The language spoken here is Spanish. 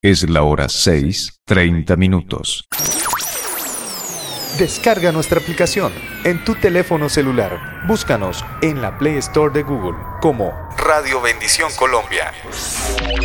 Es la hora 6:30. Descarga nuestra aplicación en tu teléfono celular. Búscanos en la Play Store de Google como Radio Bendición Colombia.